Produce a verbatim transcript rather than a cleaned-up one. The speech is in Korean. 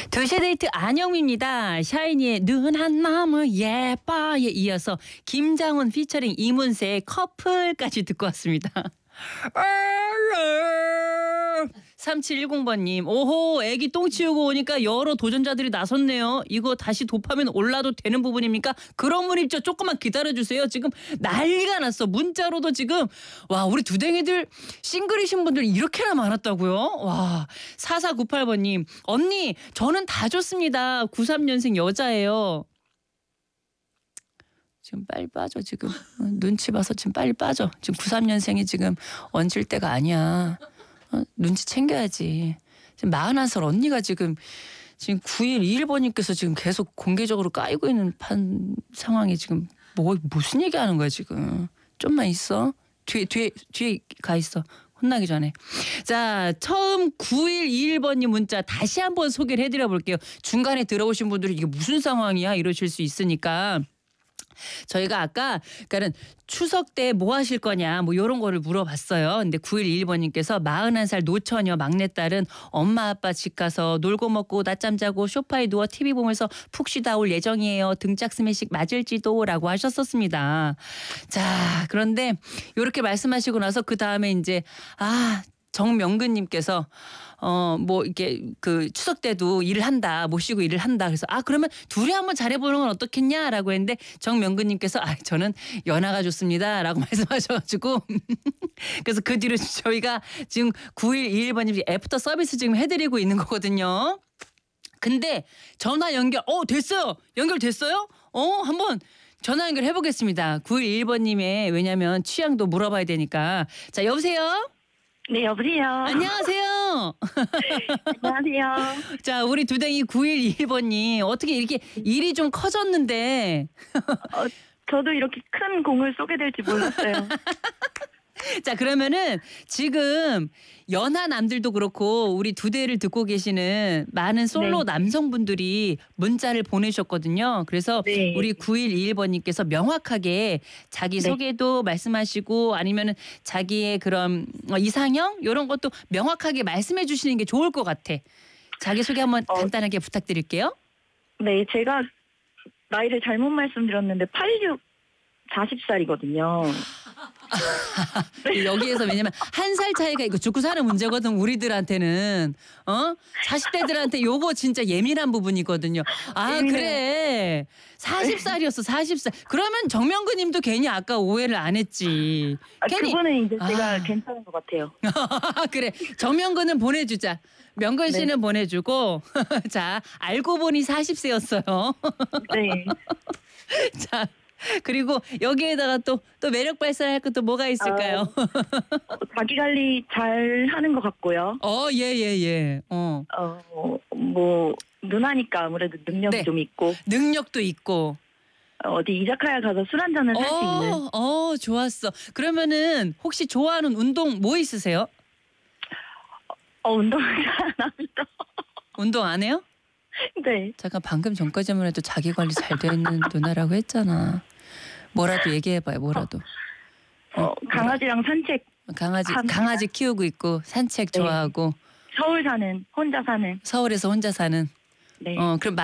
두시 데이트 안영미입니다. 샤이니의 눈 한 너무 예뻐에 이어서 김장훈 피처링 이문세의 커플까지 듣고 왔습니다. 삼칠일공 번님, 오호, 애기 똥 치우고 오니까 여러 도전자들이 나섰네요. 이거 다시 도파민 올라도 되는 부분입니까? 그런 분 있죠. 조금만 기다려주세요. 지금 난리가 났어. 문자로도 지금, 와, 우리 두댕이들 싱글이신 분들 이렇게나 많았다고요? 와, 사사구팔 번님, 언니, 저는 다 좋습니다. 구십삼 년생 여자예요. 지금 빨리 빠져 지금. 눈치 봐서 지금 빨리 빠져. 지금 구십삼 년생이 지금 얹을 때가 아니야. 어, 눈치 챙겨야지. 지금 마흔한 살 언니가 지금 지금 구일이일 번님께서 지금 계속 공개적으로 까이고 있는 판 상황이 지금 뭐 무슨 얘기하는 거야 지금. 좀만 있어. 뒤에 뒤에 뒤에 가 있어. 혼나기 전에. 자, 처음 구일이일 번님 문자 다시 한번 소개를 해드려 볼게요. 중간에 들어오신 분들이 이게 무슨 상황이야 이러실 수 있으니까. 저희가 아까 그러니까는 추석 때 뭐 하실 거냐 뭐 이런 거를 물어봤어요. 근데 구일이일 번님께서 마흔한 살 노처녀 막내딸은 엄마 아빠 집 가서 놀고 먹고 낮잠 자고 소파에 누워 티비 보면서 푹 쉬다 올 예정이에요. 등짝 스매식 맞을지도 라고 하셨었습니다. 자, 그런데 이렇게 말씀하시고 나서 그 다음에 이제 아 정명근님께서 어 뭐 이렇게 그 추석 때도 일을 한다 모시고 일을 한다 그래서 아 그러면 둘이 한번 잘해보는 건 어떻겠냐라고 했는데 정명근님께서 아 저는 연하가 좋습니다라고 말씀하셔가지고 그래서 그 뒤로 저희가 지금 구일이일 번님 애프터 서비스 지금 해드리고 있는 거거든요. 근데 전화 연결 어 됐어요. 연결됐어요? 어 한번 전화 연결 해보겠습니다. 구일이일 번님의 왜냐면 취향도 물어봐야 되니까. 자 여보세요. 네, 여보세요. 안녕하세요. 안녕하세요. 자, 우리 두댕이 구일이일 번님 어떻게 이렇게 일이 좀 커졌는데. 어, 저도 이렇게 큰 공을 쏘게 될지 몰랐어요. 자, 그러면은 지금 연하 남들도 그렇고 우리 두 대를 듣고 계시는 많은 솔로 네. 남성분들이 문자를 보내셨거든요. 그래서 네. 우리 구일이일 번님께서 명확하게 자기 네. 소개도 말씀하시고 아니면은 자기의 그런 이상형 이런 것도 명확하게 말씀해 주시는 게 좋을 것 같아. 자기 소개 한번 어. 간단하게 부탁드릴게요. 네, 제가 나이를 잘못 말씀드렸는데 팔십육, 마흔 살이거든요. 여기에서 왜냐면 한 살 차이가 있고 죽고 사는 문제거든 우리들한테는. 어? 사십 대들한테 요거 진짜 예민한 부분이거든요. 아 예민해요. 그래. 사십 살이었어 사십 살. 그러면 정명근 님도 괜히 아까 오해를 안 했지. 아, 괜히. 그분은 이제 제가 아. 괜찮은 것 같아요. 그래. 정명근은 보내주자. 명근 씨는 네. 보내주고 자 알고 보니 사십 세였어요. 네. 자 그리고 여기에다가 또 또 매력 발산할 것도 뭐가 있을까요? 어, 자기 관리 잘 하는 것 같고요. 어, 예, 예, 예. 어. 어, 뭐 누나니까 아무래도 능력이 네. 좀 있고 능력도 있고. 어디 이자카야 가서 술 한 잔을 할 수 있는. 어, 어, 좋았어. 그러면은 혹시 좋아하는 운동 뭐 있으세요? 어, 운동을 잘 안 합니다. 운동 안 해요? 네. 잠깐 방금 전까지만 해도 자기 관리 잘 돼 있는 누나라고 했잖아. 뭐라도 얘기해봐요. 뭐라도. 어, 강아지랑 산책. 강아지 한- 강아지 키우고 있고 산책 네. 좋아하고 서울 사는 혼자 사는. 서울에서 혼자 사는. 네. 어 그럼